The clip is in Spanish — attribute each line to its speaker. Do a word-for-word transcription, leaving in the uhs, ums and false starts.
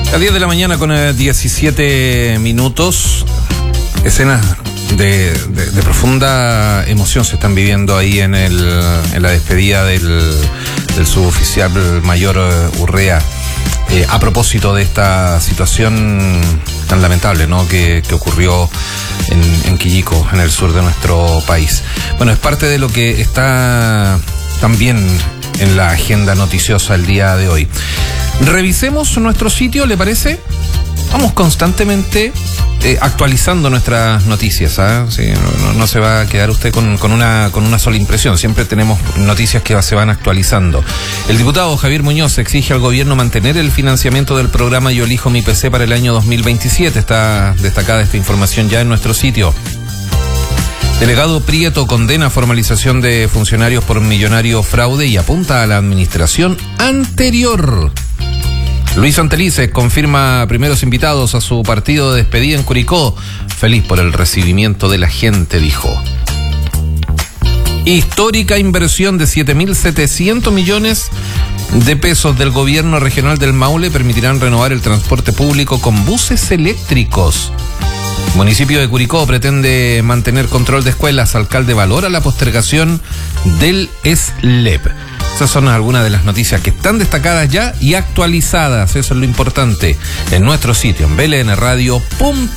Speaker 1: A diez de la mañana con diecisiete minutos, escenas de, de, de profunda emoción se están viviendo ahí en, el, en la despedida del, del suboficial mayor Urrea. Eh, a propósito de esta situación tan lamentable, ¿no?, que, que ocurrió en, en Quillico, en el sur de nuestro país. Bueno, es parte de lo que está también en la agenda noticiosa el día de hoy. Revisemos nuestro sitio, ¿le parece? Vamos constantemente eh, actualizando nuestras noticias, ¿eh? Sí, no, no, no se va a quedar usted con, con, una, con una sola impresión. Siempre tenemos noticias que se van actualizando. El diputado Javier Muñoz exige al gobierno mantener el financiamiento del programa Yo Elijo Mi P C para el año dos mil veintisiete. Está destacada esta información ya en nuestro sitio. Delegado Prieto condena formalización de funcionarios por un millonario fraude y apunta a la administración anterior. Luis Santelices confirma primeros invitados a su partido de despedida en Curicó. Feliz por el recibimiento de la gente, dijo. Histórica inversión de siete mil setecientos millones de pesos del gobierno regional del Maule permitirán renovar el transporte público con buses eléctricos. Municipio de Curicó pretende mantener control de escuelas. Alcalde valora la postergación del S L E P. Esas son algunas de las noticias que están destacadas ya y actualizadas. Eso es lo importante en nuestro sitio, en b l n radio punto c l.